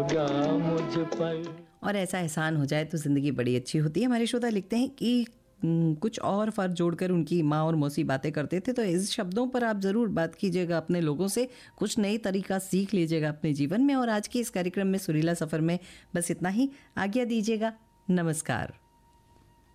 मुझ पर। और ऐसा एहसान हो जाए तो ज़िंदगी बड़ी अच्छी होती है। हमारे श्रोता लिखते हैं कि कुछ और फ़र्क जोड़कर उनकी माँ और मौसी बातें करते थे, तो इस शब्दों पर आप ज़रूर बात कीजिएगा अपने लोगों से, कुछ नई तरीका सीख लीजिएगा अपने जीवन में। और आज के इस कार्यक्रम में सुरीला सफ़र में बस इतना ही। आज्ञा दीजिएगा। नमस्कार।